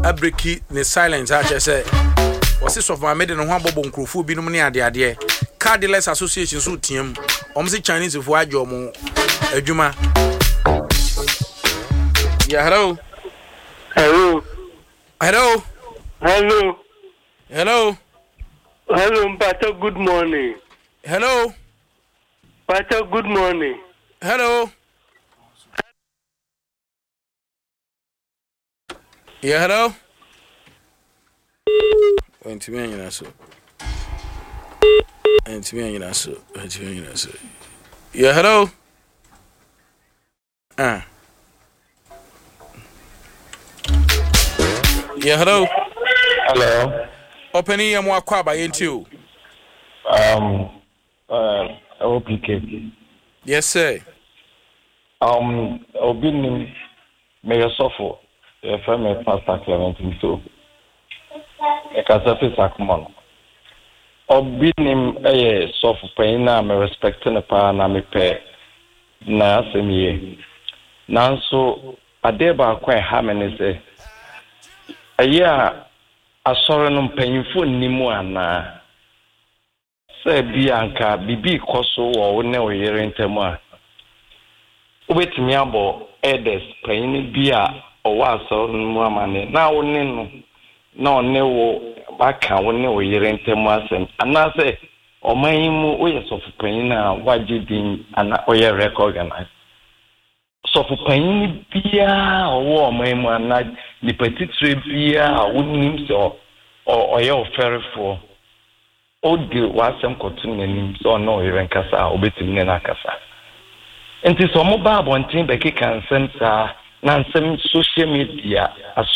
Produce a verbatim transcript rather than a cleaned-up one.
abreki ne silence a che say wose sof ma mede no ho abobo nkrofo binom ne ade ade Car Dealers Association so team om se Chinese fo ajo mo adwuma. Yeah, hello. Hello. Hello. Hello. Hello. Hello, Pato, good morning. Hello. Pato, good morning. Hello. Yeah, hello. Went me and so. And me and so. Went me and so. Yeah, hello. Ah. Yeah, hello. Hello. Opening your more quaba into. Um. Uh. O P K. Yes, sir. Um. Obinim. May you suffer. If I'm a pastor, Clement, so. I can say Sakumon. Obinim. Eh. Suffer pain. I'm respecting the power. I'm a pair. Na semi. Now so. Adeba quite how many say. A year. Asọrọ no mpanyimfo nnimu ana se bianka bibi koso wo ne oyere ntemu a obetimi abo edes panyin bia owa asọrọ no amane na wo ne no na one wo baka wo ne oyere ntemu asem ana se omanyimu oye sofu panyin na waje din ana oye recognize sofu panyin bia owo omanyimu ana the petitry bia wonim so o ye oferefo o de wasem kotun nanim so no even kasa obetim ne na kasa enti so mo ba abontin be keka nsem sa na nsem social media